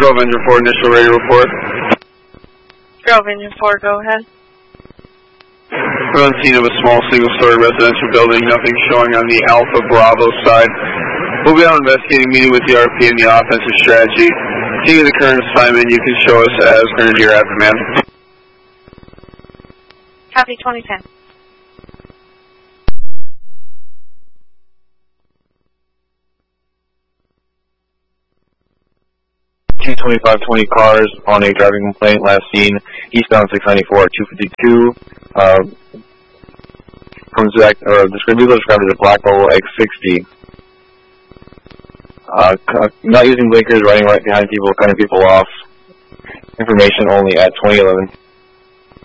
Grove Engine 4, initial radio report. Grove Engine 4, go ahead. We're on scene of a small single-story residential building, nothing showing on the Alpha Bravo side. We'll be out investigating, meeting with the RP and the offensive strategy. Seeing the current assignment, you can show us as Grenadier at command. Copy 2010. T-2520 cars on a driving complaint, last seen eastbound 694 at 252. This vehicle described as a black Volvo X60. Not using blinkers, riding right behind people, cutting people off. Information only at 2011.